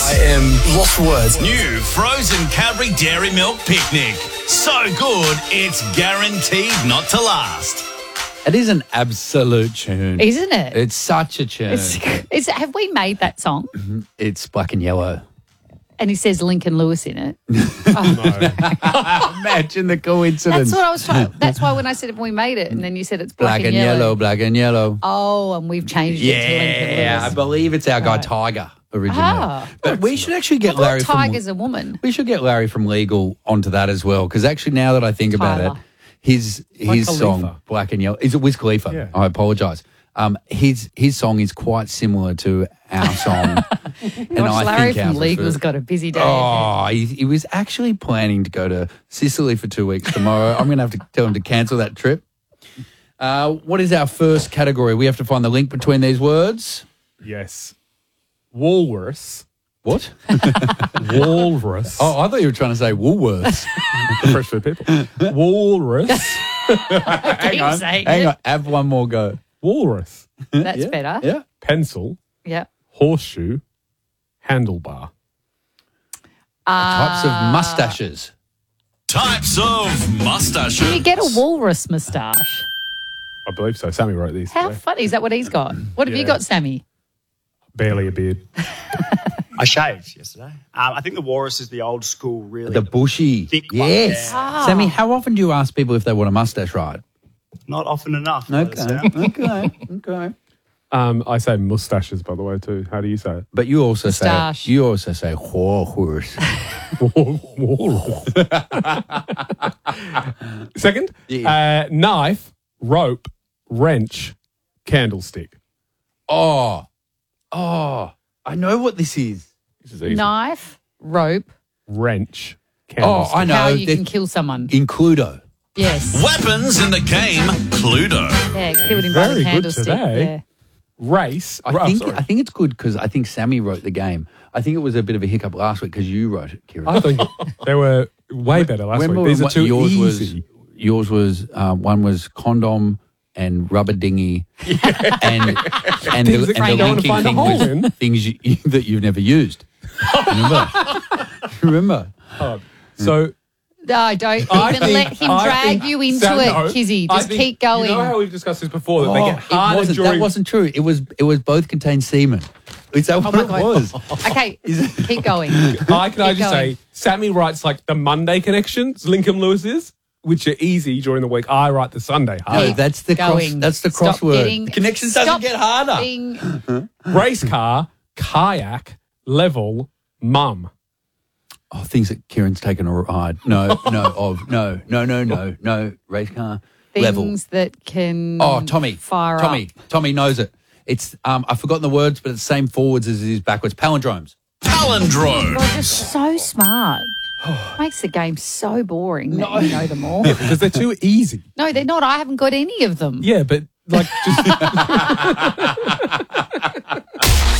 I am lost for words. New frozen Cadbury Dairy Milk Picnic. So good, it's guaranteed not to last. It is an absolute tune. Isn't it? It's such a tune. Have we made that song? It's Black and Yellow. And he says Lincoln Lewis in it. Imagine the coincidence. That's what I was trying. That's why when I said we made it, and then you said it's black and yellow. Black and yellow. Oh, and we've changed it to Lincoln Lewis. Yeah, I believe it's our guy Tiger originally. Ah. But we should actually get I thought Larry Tiger's a woman. We should get Larry from Legal onto that as well, because actually now that I think about Tyler. it, his Khalifa. song Black and Yellow is it Wiz Khalifa? Yeah. I apologise. His song is quite similar to our song. And Gosh, Larry think from ours Legal's was- got a busy day. Oh, he was actually planning to go to Sicily for 2 weeks tomorrow. I'm going to have to tell him to cancel that trip. What is our first category? We have to find the link between these words. Yes. Walrus. What? Walrus. Oh, I thought you were trying to say Woolworths. Fresh food people. Walrus. hang on. saying Hang it. on. Have one more go. Walrus. That's Yeah. better. Yeah. Pencil. Yeah. Horseshoe. Handlebar. Types of mustaches. Types of mustaches. Can you get a walrus moustache? I believe so. Sammy wrote these. How today. funny. Is that what he's got? What have you Yeah. got, Sammy? Barely a beard. I shaved yesterday. I think the walrus is the old school, really. The bushy. thick one, Yes. yeah. Sammy, how often do you ask people if they want a mustache ride? Not often enough. by the sound. Okay. I say mustaches, by the way, too. How do you say it? But you also Moustache. say horse. Walrus. Second, Yeah. knife, rope, wrench, candlestick. Oh, I know what this is. This is easy. Knife, rope. Wrench, Oh, candlestick. I know. How you They're can kill someone. in Cluedo. Yes. Weapons in the game, Cluedo. Yeah, killed him by Very the good candlestick. today. Yeah. Race. I think it's good because I think Sammy wrote the game. I think it was a bit of a hiccup last week because you wrote it, Kieran. I think they were way better last Remember week. These are when too yours easy. was one was condom and rubber dinghy and Things that the you don't linking find a thing hole was in. things that you've never used. Remember? So No, don't even let him drag you into it, Kizzy. Just keep going. You know how we've discussed this before, that they get harder that during... wasn't true. It was both contained semen. Is that what my it God. was? Okay, keep going. Can I Keep just going. say, Sammy writes like the Monday connections, Lincoln Lewis is, which are easy during the week. I write the Sunday hard. No, that's the Going. that's the Stop crossword. getting- The connection stop doesn't get harder. being- Race car, kayak, level, mum. Oh, things that Kieran's taken a ride. No, race car level. things that can Oh, Tommy. fire Tommy knows it. It's I've forgotten the words, but it's the same forwards as it is backwards. Palindromes. Palindrome. up. You're just so smart. Makes the game so boring that you know them all. Because they're too easy. No, they're not. I haven't got any of them. Yeah, but like just...